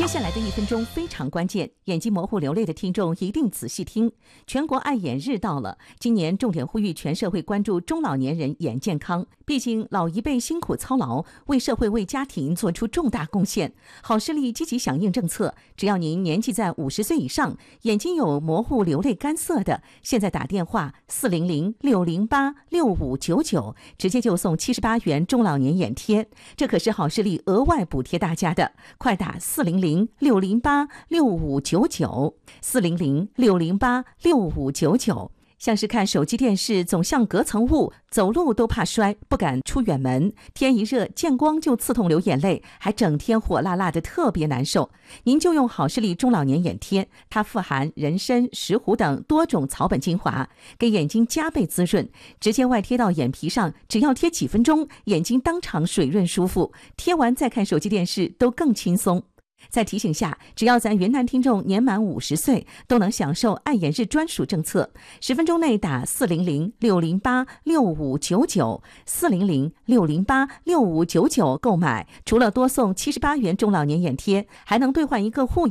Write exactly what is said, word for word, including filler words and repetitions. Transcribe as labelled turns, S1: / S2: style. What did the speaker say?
S1: 接下来的一分钟非常关键，眼睛模糊流泪的听众一定仔细听。全国爱眼日到了，今年重点呼吁全社会关注中老年人眼健康。毕竟老一辈辛苦操劳，为社会为家庭做出重大贡献。好视力积极响应政策，只要您年纪在五十岁以上，眼睛有模糊、流泪、干涩的，现在打电话四零零六零八六五九九，直接就送七十八元中老年眼贴。这可是好视力额外补贴大家的，快打四零零六零八六五九九，四零零六零八六五九九。像是看手机电视总像隔层雾，走路都怕摔，不敢出远门，天一热见光就刺痛流眼泪，还整天火辣辣的特别难受。您就用好视力中老年眼贴，它富含人参、石斛等多种草本精华，给眼睛加倍滋润，直接外贴到眼皮上，只要贴几分钟，眼睛当场水润舒服，贴完再看手机电视都更轻松。再提醒下，只要咱云南听众年满五十岁，都能享受爱眼日专属政策。十分钟内打四零零六零八六五九九，四零零六零八六五九九购买，除了多送七十八元中老年眼贴，还能兑换一个护